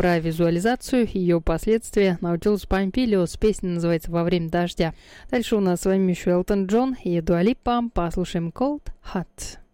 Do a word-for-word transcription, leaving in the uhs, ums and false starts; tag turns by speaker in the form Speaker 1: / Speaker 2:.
Speaker 1: про визуализацию, ее последствия. Nautilus Pompilius. Песня называется «Во время дождя». Дальше у нас с вами еще Элтон Джон и Дуа Липа. Послушаем Cold Hot.